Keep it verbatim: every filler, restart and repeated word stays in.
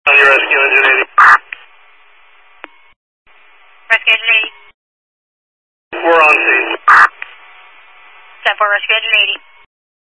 On your rescue engine eighty. Rescue engine eighty. We're on scene. ten four, rescue engine eighty.